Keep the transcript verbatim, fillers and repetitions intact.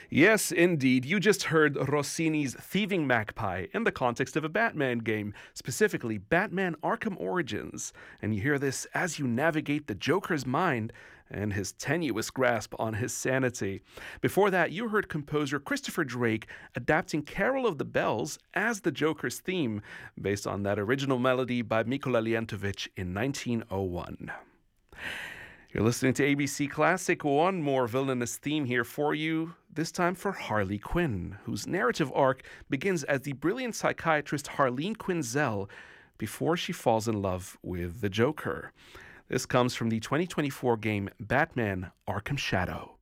Yes, indeed. You just heard Rossini's Thieving Magpie in the context of a Batman game, specifically Batman Arkham Origins. And you hear this as you navigate the Joker's mind and his tenuous grasp on his sanity. Before that, you heard composer Christopher Drake adapting Carol of the Bells as the Joker's theme, based on that original melody by Mikola Lientovic in nineteen oh one. You're listening to A B C Classic. One more villainous theme here for you, this time for Harley Quinn, whose narrative arc begins as the brilliant psychiatrist Harleen Quinzel before she falls in love with the Joker. This comes from the twenty twenty-four game Batman Arkham Shadow.